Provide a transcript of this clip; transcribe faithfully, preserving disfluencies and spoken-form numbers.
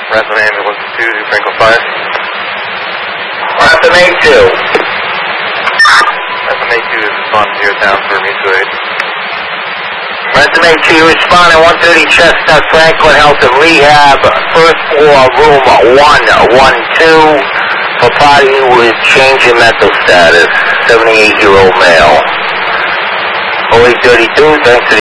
Ransom Ambulance two to Franklin five. Ransom A two. Ransom A two is responding to your town for mutual aid. Ransom A two, responding one thirty Chestnut, Franklin Health and Rehab, first floor, room one one two, for party with change in mental status, seventy-eight-year-old male. oh eight thirty-two, thanks to the